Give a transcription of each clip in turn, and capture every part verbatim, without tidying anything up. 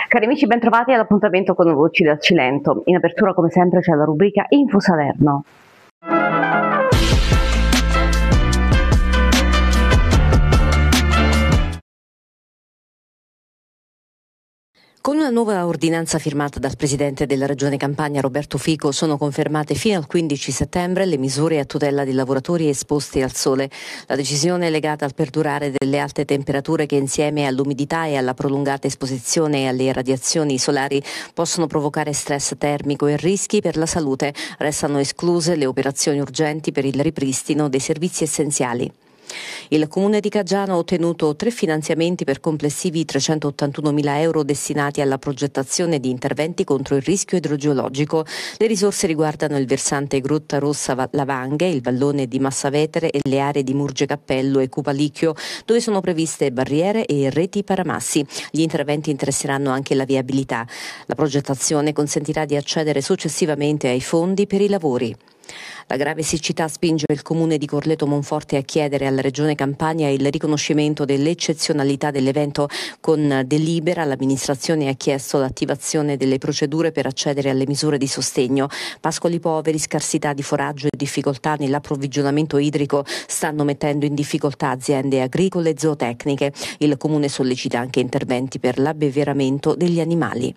Cari amici, bentrovati all'appuntamento con Voci dal Cilento. In apertura, come sempre, c'è la rubrica Info Salerno. Con una nuova ordinanza firmata dal presidente della Regione Campania Roberto Fico sono confermate fino al quindici settembre le misure a tutela dei lavoratori esposti al sole. La decisione è legata al perdurare delle alte temperature che, insieme all'umidità e alla prolungata esposizione alle radiazioni solari, possono provocare stress termico e rischi per la salute. Restano escluse le operazioni urgenti per il ripristino dei servizi essenziali. Il Comune di Caggiano ha ottenuto tre finanziamenti per complessivi trecentottantunomila euro destinati alla progettazione di interventi contro il rischio idrogeologico. Le risorse riguardano il versante Grotta Rossa Lavanghe, il vallone di Massavetere e le aree di Murge Cappello e Cupalicchio, dove sono previste barriere e reti paramassi. Gli interventi interesseranno anche la viabilità. La progettazione consentirà di accedere successivamente ai fondi per i lavori. La grave siccità spinge il Comune di Corleto Monforte a chiedere alla Regione Campania il riconoscimento dell'eccezionalità dell'evento. Con delibera l'amministrazione ha chiesto l'attivazione delle procedure per accedere alle misure di sostegno. Pascoli poveri, scarsità di foraggio e difficoltà nell'approvvigionamento idrico stanno mettendo in difficoltà aziende agricole e zootecniche. Il Comune sollecita anche interventi per l'abbeveramento degli animali.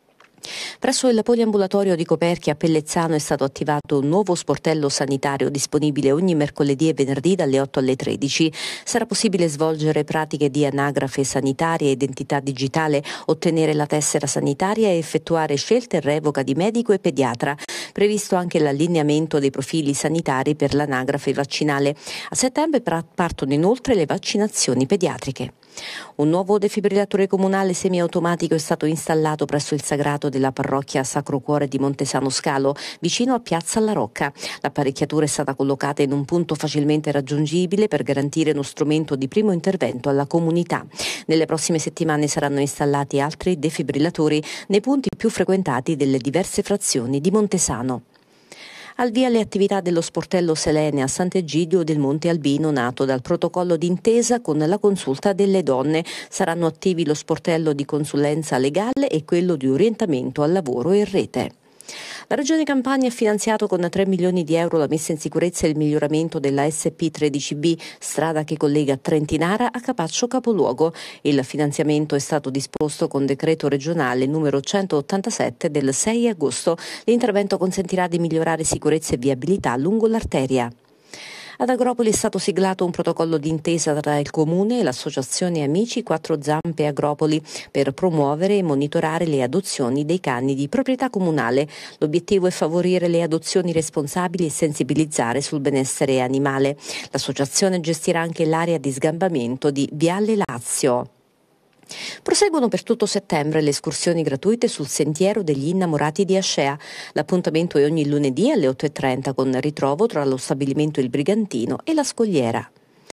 Presso il poliambulatorio di Coperchia a Pellezzano è stato attivato un nuovo sportello sanitario disponibile ogni mercoledì e venerdì dalle otto alle tredici. Sarà possibile svolgere pratiche di anagrafe sanitaria e identità digitale, ottenere la tessera sanitaria e effettuare scelte e revoca di medico e pediatra. Previsto anche l'allineamento dei profili sanitari per l'anagrafe vaccinale. A settembre partono inoltre le vaccinazioni pediatriche. Un nuovo defibrillatore comunale semiautomatico è stato installato presso il sagrato della parrocchia Sacro Cuore di Montesano Scalo, vicino a Piazza alla Rocca. L'apparecchiatura è stata collocata in un punto facilmente raggiungibile per garantire uno strumento di primo intervento alla comunità. Nelle prossime settimane saranno installati altri defibrillatori nei punti più frequentati delle diverse frazioni di Montesano. Al via le attività dello sportello Selene a Sant'Egidio del Monte Albino, nato dal protocollo d'intesa con la consulta delle donne. Saranno attivi lo sportello di consulenza legale e quello di orientamento al lavoro in rete. La Regione Campania ha finanziato con tre milioni di euro la messa in sicurezza e il miglioramento della S P tredici B, strada che collega Trentinara a Capaccio capoluogo. Il finanziamento è stato disposto con decreto regionale numero centottantasette del sei agosto. L'intervento consentirà di migliorare sicurezza e viabilità lungo l'arteria. Ad Agropoli è stato siglato un protocollo d'intesa tra il Comune e l'Associazione Amici Quattro Zampe Agropoli per promuovere e monitorare le adozioni dei cani di proprietà comunale. L'obiettivo è favorire le adozioni responsabili e sensibilizzare sul benessere animale. L'associazione gestirà anche l'area di sgambamento di Viale Lazio. Proseguono per tutto settembre le escursioni gratuite sul Sentiero degli Innamorati di Ascea. L'appuntamento è ogni lunedì alle otto e trenta con ritrovo tra lo stabilimento Il Brigantino e la Scogliera.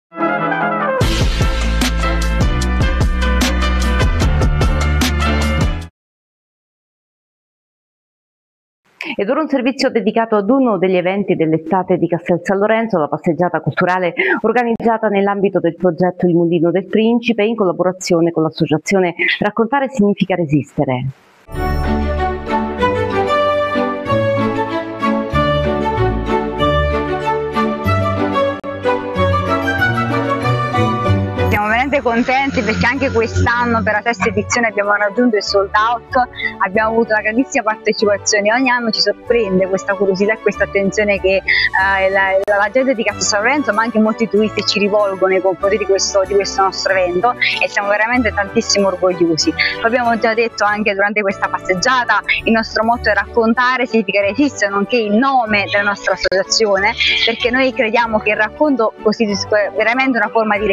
Ed ora un servizio dedicato ad uno degli eventi dell'estate di Castel San Lorenzo, la passeggiata culturale organizzata nell'ambito del progetto Il Mulino del Principe in collaborazione con l'associazione Raccontare significa resistere. Contenti perché anche quest'anno per la terza edizione abbiamo raggiunto il sold out, abbiamo avuto una grandissima partecipazione. Ogni anno ci sorprende questa curiosità e questa attenzione che eh, la, la gente di Castel San Lorenzo ma anche molti turisti ci rivolgono nei confronti di questo, di questo nostro evento e siamo veramente tantissimo orgogliosi. Come abbiamo già detto anche durante questa passeggiata, il nostro motto è raccontare significa resistere, nonché il nome della nostra associazione, perché noi crediamo che il racconto costituisca veramente una forma di